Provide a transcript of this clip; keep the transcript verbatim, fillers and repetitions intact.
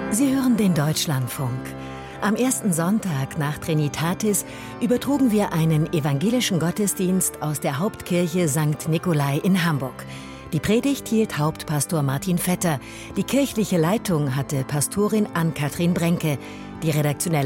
Sie hören den Deutschlandfunk. Am ersten Sonntag nach Trinitatis übertrugen wir einen evangelischen Gottesdienst aus der Hauptkirche Sankt Nikolai in Hamburg. Die Predigt hielt Hauptpastor Martin Vetter. Die kirchliche Leitung hatte Pastorin Ann-Kathrin Brenke. Die redaktionelle